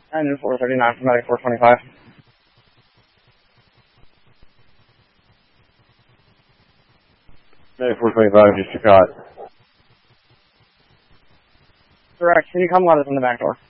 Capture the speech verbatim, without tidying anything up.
Engine four thirty-nine for Medic four twenty-five. Medic four twenty-five, just took out. Direct, can you come let us in the back door?